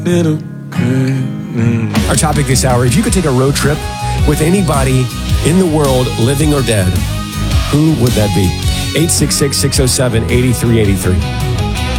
Our topic this hour, if you could take a road trip with anybody in the world, living or dead, who would that be? 866-607-8383.